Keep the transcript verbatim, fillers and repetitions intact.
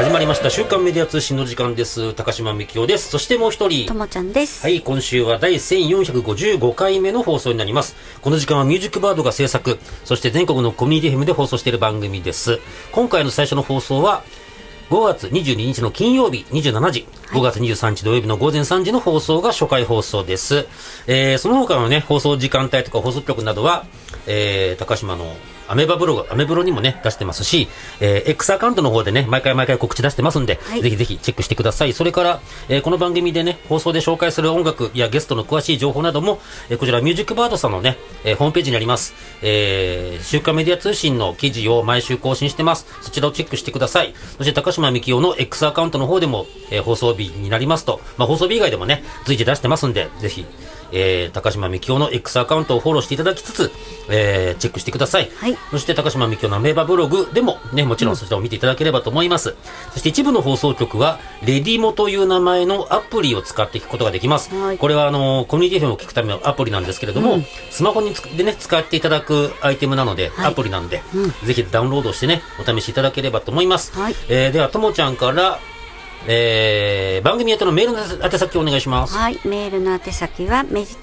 始まりました週刊メディア通信の時間です。高島幹夫です。そしてもう一人、 ともちゃんです。 はい、今週は第せんよんひゃくごじゅうごかいめの放送になります。この時間はミュージックバードが制作、そして全国のコミュニティ エフエム で放送している番組です。今回の最初の放送はごがつにじゅうににちの金曜日にじゅうしちじ、ごがつにじゅうさんにち土曜日のごぜんさんじの放送が初回放送です。えー、その他のね放送時間帯とか放送局などは、えー、高島のアメバブログ、アメブロにもね出してますし、えー、X アカウントの方でね毎回毎回告知出してますんで、はい、ぜひぜひチェックしてください。それから、えー、この番組でね放送で紹介する音楽やゲストの詳しい情報なども、えー、こちらミュージックバードさんのね、えー、ホームページにあります、えー、週刊メディア通信の記事を毎週更新してます。そちらをチェックしてください。そして高島幹夫の X アカウントの方でも、えー、放送日になりますと、まあ、放送日以外でもね随時出してますんで、ぜひえー、高島幹夫の X アカウントをフォローしていただきつつ、えー、チェックしてください、はい、そして高島幹夫のアメーバブログでもねもちろんそちらを見ていただければと思います、うん、そして一部の放送局はレディモという名前のアプリを使っていくことができます、はい、これはあのコミュニティ エフエム を聞くためのアプリなんですけれども、うん、スマホにつで、ね、使っていただくアイテムなので、はい、アプリなんで、うん、ぜひダウンロードしてねお試しいただければと思います、はい、えー、ではともちゃんからえー、番組宛てのメールの宛先をお願いします。 はい、メールの宛先はメジ